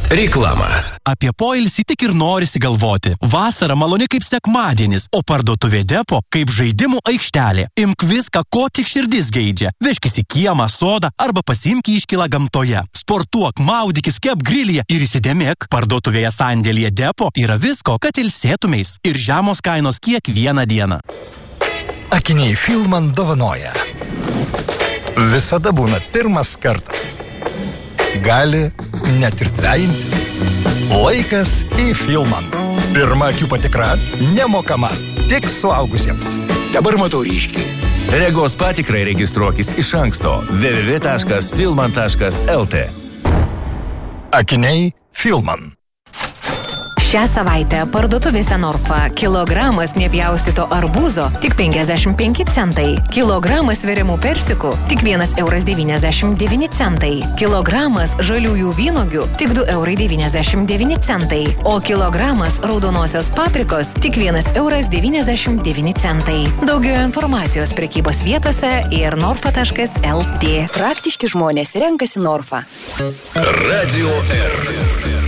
Reklama. Apie poilsį tik ir norisi galvoti. Vasara maloni kaip sekmadienis, o parduotuvė Depo kaip žaidimų aikštelė. Imk viską, ko tik širdis geidžia. Vežkis į kiemą, sodą arba pasiimk iškylą gamtoje. Sportuok, maudykis, kep grilyje ir įsidėmėk. Parduotuvėje sandėlyje Depo yra visko, kad ilsėtumeis. Ir žemos kainos kiekvieną dieną. Akiniai Filman dovanoja. Visada būna pirmas kartas. Gali net ir dvejintis. Laikas į Filman. Pirma akių patikra nemokama, tik suaugusiems. Dabar matau ryškiai. Regos patikrai registruokis iš anksto www.filman.lt. Akiniai Filman. Šią savaitę parduotuvėse Norfa kilogramas nepjaustyto arbūzo tik 55 centai, kilogramas sveriamų persikų tik 1,99 eurai, kilogramas žaliųjų vynuogių tik 2,99 eurai, o kilogramas raudonosios paprikos tik 1,99 eurai. Daugiau informacijos prekybos vietose ir norfa.lt. Praktiški žmonės renkasi Norfa. Radio R.